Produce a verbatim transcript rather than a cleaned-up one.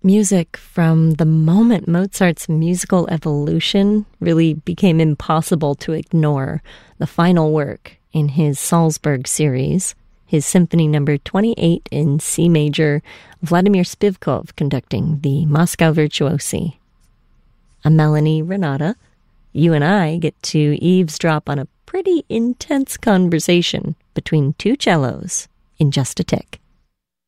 music from the moment Mozart's musical evolution really became impossible to ignore. The final work in his Salzburg series, his Symphony Number twenty-eight in C major, Vladimir Spivkov conducting the Moscow Virtuosi. I'm Melanie Renata. You and I get to eavesdrop on a pretty intense conversation between two cellos in just a tick.